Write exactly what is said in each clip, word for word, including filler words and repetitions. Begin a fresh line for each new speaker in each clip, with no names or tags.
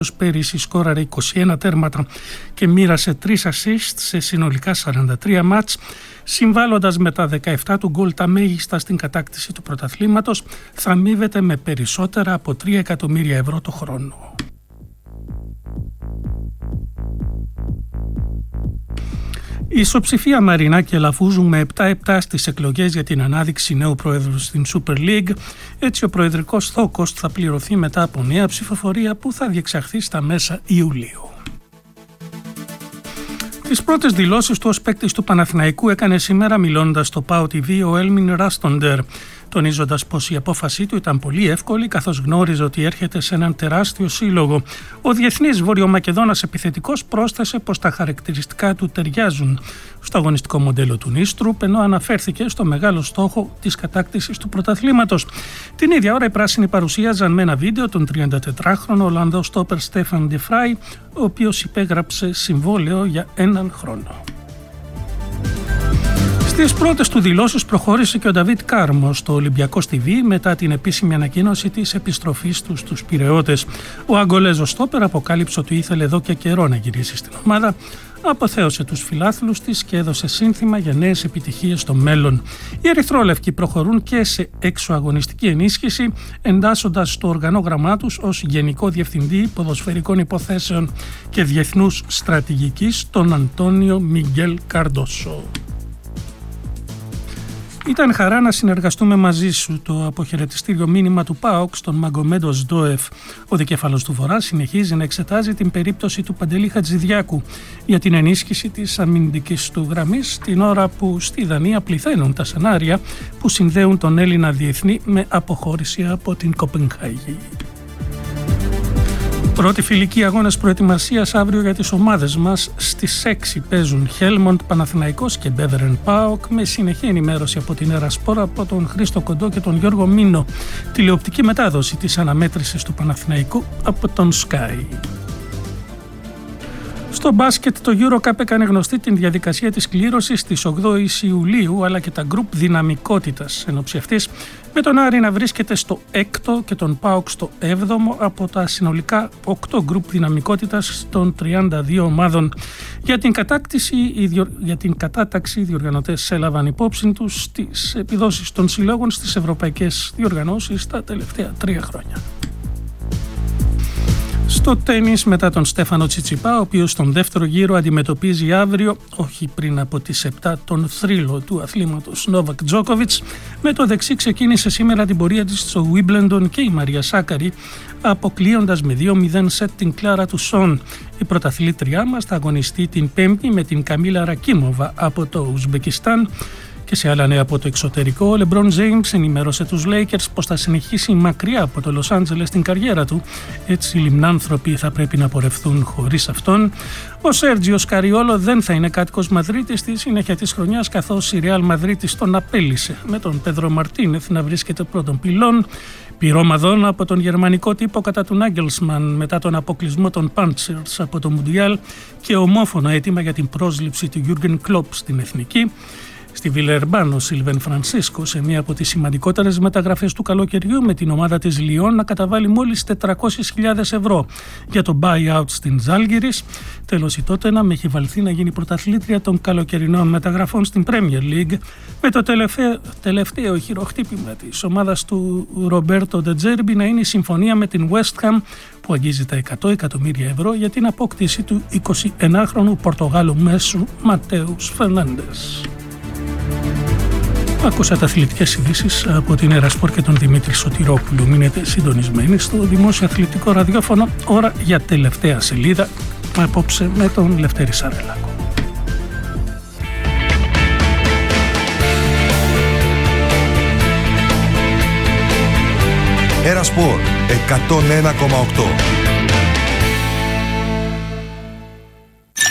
Πέρυσι σκόραρε είκοσι ένα τέρματα και μοίρασε τρεις assist σε συνολικά σαράντα τρία μάτς, συμβάλλοντας με τα δεκαεπτά του γκολ τα μέγιστα στην κατάκτηση του πρωταθλήματος. Θα αμείβεται με περισσότερα από τρία εκατομμύρια ευρώ το χρόνο. Η ισοψηφία Μαρινάκη Αλαφούζου με επτά επτά στις εκλογές για την ανάδειξη νέου πρόεδρου στην Super League. Έτσι ο προεδρικός θόκος θα πληρωθεί μετά από νέα ψηφοφορία που θα διεξαχθεί στα μέσα Ιουλίου. Τις πρώτες δηλώσεις του ως παίκτης του Παναθηναϊκού έκανε σήμερα μιλώντας στο ΠΑΟ τι βι ο Έλμιν Ράστοντερ, τονίζοντας πως η απόφασή του ήταν πολύ εύκολη καθώς γνώριζε ότι έρχεται σε έναν τεράστιο σύλλογο. Ο διεθνής Βορειομακεδόνας επιθετικός πρόσθεσε πως τα χαρακτηριστικά του ταιριάζουν στο αγωνιστικό μοντέλο του Νίστρουπ, ενώ αναφέρθηκε στο μεγάλο στόχο της κατάκτησης του πρωταθλήματος. Την ίδια ώρα οι πράσινοι παρουσίαζαν με ένα βίντεο τον τριαντατετράχρονο Ολλανδό στόπερ Στέφαν Ντε Φράι, ο οποίος υπέγραψε συμβόλαιο για έναν χρόνο. Στις πρώτες του δηλώσεις προχώρησε και ο Νταβίτ Κάρμο στο Ολυμπιακός τι βι μετά την επίσημη ανακοίνωση της επιστροφής του στους Πειραιώτες. Ο Αγκολέζος στόπερ αποκάλυψε ότι ήθελε εδώ και καιρό να γυρίσει στην ομάδα, αποθέωσε τους φιλάθλους της και έδωσε σύνθημα για νέες επιτυχίες στο μέλλον. Οι ερυθρόλευκοι προχωρούν και σε εξωαγωνιστική ενίσχυση, εντάσσοντας στο οργανόγραμμά τους ως Γενικό Διευθυντή Ποδοσφαιρικών Υποθέσεων και Διεθνούς Στρατηγικής τον Αντώνιο Μιγγέλ Καρντόσο. Ήταν χαρά να συνεργαστούμε μαζί σου, το αποχαιρετιστήριο μήνυμα του ΠΑΟΚ στον Μαγκομέντο Σντόεφ. Ο δικέφαλος του Βορρά συνεχίζει να εξετάζει την περίπτωση του Παντελή Χατζηδιάκου για την ενίσχυση της αμυντικής του γραμμής, την ώρα που στη Δανία πληθαίνουν τα σενάρια που συνδέουν τον Έλληνα διεθνή με αποχώρηση από την Κοπενχάγη. Πρώτη φιλική αγώνες προετοιμασίας αύριο για τις ομάδες μας. Στις έξι παίζουν Χέλμοντ Παναθηναϊκός και Μπέβερεν ΠΑΟΚ, με συνεχή ενημέρωση από την Ερασπόρα από τον Χρήστο Κοντό και τον Γιώργο Μίνο. Τηλεοπτική μετάδοση της αναμέτρησης του Παναθηναϊκού από τον Sky. Στο μπάσκετ το EuroCup έκανε γνωστή την διαδικασία της κλήρωσης της ογδόης Ιουλίου, αλλά και τα γκρουπ δυναμικότητας ενόψει αυτής, με τον Άρη να βρίσκεται στο έκτο και τον ΠΑΟΚ στο έβδομο από τα συνολικά οκτώ γκρουπ δυναμικότητας των τριάντα δύο ομάδων. Για την, κατάκτηση, για την κατάταξη οι διοργανωτές έλαβαν υπόψη τους τις επιδόσεις των συλλόγων στις ευρωπαϊκές διοργανώσεις τα τελευταία τρία χρόνια. Στο τένις, μετά τον Στέφανο Τσιτσιπά, ο οποίος στον δεύτερο γύρο αντιμετωπίζει αύριο, όχι πριν από τις επτά, τον θρύλο του αθλήματος Νόβακ Τζόκοβιτς, με το δεξί ξεκίνησε σήμερα την πορεία της στο Wimbledon και η Μαρία Σάκαρη, αποκλείοντας με δύο μηδέν σετ την Κλάρα του Σον. Η πρωταθλήτριά μας θα αγωνιστεί την Πέμπτη με την Καμίλα Ρακίμοβα από το Ουσμπεκιστάν. Και σε άλλα νέα από το εξωτερικό, ο Λεμπρόν Τζέιμς ενημέρωσε τους Lakers πως θα συνεχίσει μακριά από το Λος Άντζελες την καριέρα του. Έτσι οι λιμνάνθρωποι θα πρέπει να πορευθούν χωρίς αυτόν. Ο Σέρτζιο Σκαριόλο δεν θα είναι κάτοικος Μαδρίτης στη συνέχεια της χρονιάς, καθώς η Ρεάλ Μαδρίτης τον απέλυσε, με τον Πέδρο Μαρτίνεθ να βρίσκεται πρώτον πυλών. Πυρό Μαδόνα από τον γερμανικό τύπο κατά του Νάγκελσμαν μετά τον αποκλεισμό των Panthers από το Μουντιάλ και ομόφωνο αίτημα για την πρόσληψη του Γιούργεν Κλοπ στην εθνική. Στη Βιλερμπάν ο Σίλβεν Φρανσίσκο σε μία από τις σημαντικότερες μεταγραφές του καλοκαιριού, με την ομάδα της Λιόν να καταβάλει μόλις τετρακόσιες χιλιάδες ευρώ για το buyout στην Ζάλγκιρις. Τέλος, η Τότεναμ έχει βαλθεί να γίνει πρωταθλήτρια των καλοκαιρινών μεταγραφών στην Premier League, με το τελευταίο, τελευταίο χειροχτύπημα της ομάδας του Ρομπέρτο Ντετζέρμπι να είναι η συμφωνία με την West Ham, που αγγίζει τα εκατό εκατομμύρια ευρώ για την απόκτηση του εικοσιενάχρονου Πορτογάλου μέσου Ματέους Φερνάντες. Ακούσατε αθλητικές ειδήσεις από την Ερασπόρ και τον Δημήτρη Σωτηρόπουλο. Μείνετε συντονισμένοι στο Δημόσιο Αθλητικό Ραδιόφωνο. Ώρα για τελευταία σελίδα απόψε με τον Λευτέρη Σαρελάκο.
Ερασπόρ εκατόν ένα κόμμα οκτώ.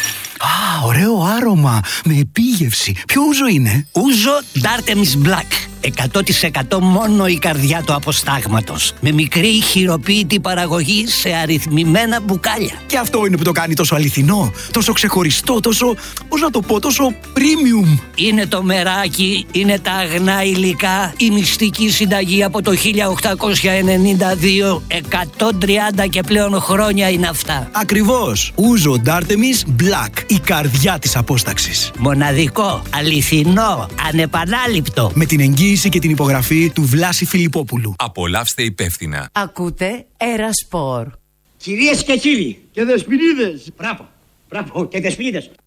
Ωραίο άρωμα, με επίγευση. Ποιο ούζο είναι?
Ούζο Ντάρτεμις Black.
εκατό τοις εκατό μόνο η καρδιά του αποστάγματος. Με μικρή χειροποίητη παραγωγή σε αριθμημένα μπουκάλια.
Και αυτό είναι που το κάνει τόσο αληθινό, τόσο ξεχωριστό, τόσο, πώς να το πω, τόσο premium.
Είναι το μεράκι, είναι τα αγνά υλικά, η μυστική συνταγή από το χίλια οκτακόσια ενενήντα δύο, εκατόν τριάντα και πλέον χρόνια είναι αυτά.
Ακριβώς. Ούζο Ντάρτεμις Black, η καρδιά της απόσταξης.
Μοναδικό, αληθινό, ανεπανάληπτο.
Με την εγγύηση και την υπογραφή του Βλάση Φιλιππόπουλου.
Απολαύστε υπεύθυνα.
Ακούτε Ερασπορ.
Κυρίες και κύριοι
και δεσποινίδες.
Μπράβο, μπράβο και δεσποινίδες.